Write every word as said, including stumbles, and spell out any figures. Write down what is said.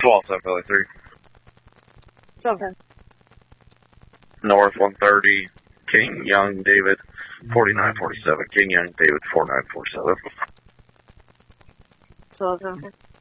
twelve seven Philly three. twelve ten. North one thirty, King Young David forty-nine forty-seven. King Young David forty-nine forty-seven. twelve seven.